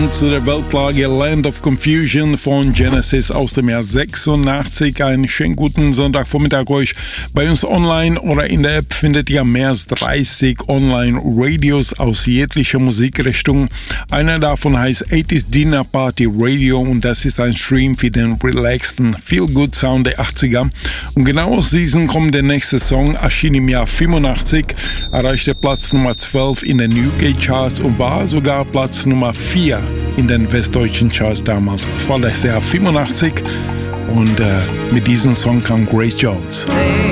passend zu der Weltlage Land of Confusion von Genesis aus dem Jahr 86. Einen schönen guten Sonntagvormittag euch. Bei uns online oder in der App findet ihr mehr als 30 Online-Radios aus jeglicher Musikrichtung. Einer davon heißt 80s Dinner Party Radio und das ist ein Stream für den relaxten Feel-Good-Sound der 80er. Und genau aus diesem kommt der nächste Song, erschien im Jahr 85, erreichte Platz Nummer 12 in den UK-Charts und war sogar Platz Nummer 4 in den westdeutschen Charts damals. Das war das Jahr 85 und mit diesem Song kam Grace Jones.